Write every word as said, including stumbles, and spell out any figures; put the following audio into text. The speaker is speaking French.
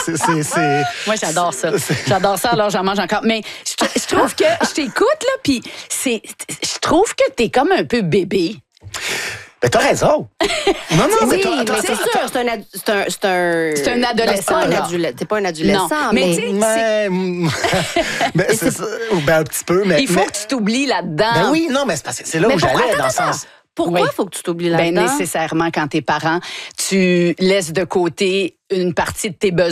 C'est, c'est, c'est... Moi, j'adore ça. C'est... J'adore ça, alors j'en mange encore. Mais je, je trouve que je t'écoute, là, puis c'est, je trouve que t'es comme un peu bébé. Mais t'as raison. Non, non, mais Oui, t'as, mais t'as, c'est t'as, sûr, c'est un, ad- c'est un, c'est un, C'est un adolescent, Non, c'est pas un là. adulte, t'es pas un adolescent, Non, mais mais, tu sais, Mais, mais c'est, c'est- ça. Ben, un petit peu, mais... Il faut mais, que tu t'oublies là-dedans. ben oui, non, mais c'est parce que c'est là Mais où pourquoi- j'allais, attends, dans le attends, sens... pourquoi Oui. faut que tu t'oublies Ben, là-dedans? nécessairement, quand t'es parent, tu laisses de côté une partie de tes besoins.